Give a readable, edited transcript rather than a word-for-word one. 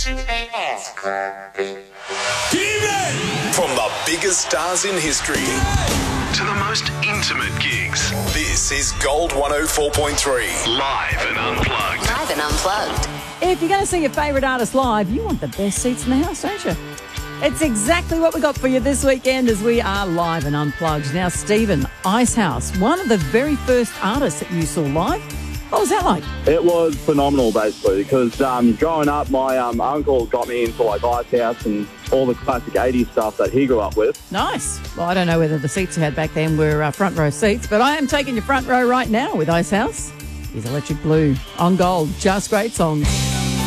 From the biggest stars in history to the most intimate gigs, this is Gold 104.3. Live and unplugged. Live and unplugged. If you're going to see your favourite artist live, you want the best seats in the house, don't you? It's exactly what we got for you this weekend as we are live and unplugged. Now, Stephen, Icehouse, one of the very first artists that you saw live. What was that like? It was phenomenal, basically, because growing up, my uncle got me into like Icehouse and all the classic 80s stuff that he grew up with. Nice. Well, I don't know whether the seats you had back then were front row seats, but I am taking your front row right now with Icehouse. Here's Electric Blue on Gold. Just great songs.